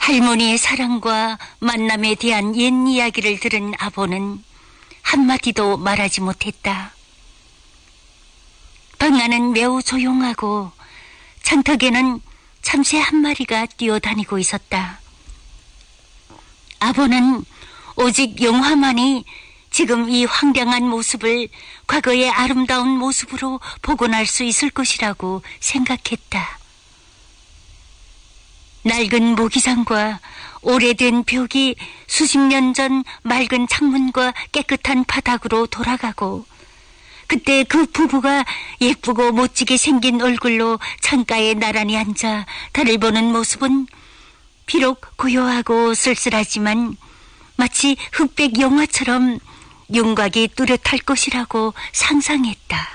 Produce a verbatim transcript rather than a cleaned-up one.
할머니의 사랑과 만남에 대한 옛 이야기를 들은 아보는 한마디도 말하지 못했다. 방 안은 매우 조용하고 창턱에는 참새 한 마리가 뛰어다니고 있었다. 아보는 오직 영화만이 지금 이 황량한 모습을 과거의 아름다운 모습으로 복원할 수 있을 것이라고 생각했다. 낡은 모기장과 오래된 벽이 수십 년 전 맑은 창문과 깨끗한 바닥으로 돌아가고, 그때 그 부부가 예쁘고 멋지게 생긴 얼굴로 창가에 나란히 앉아 달을 보는 모습은 비록 고요하고 쓸쓸하지만 마치 흑백 영화처럼 윤곽이 뚜렷할 것이라고 상상했다.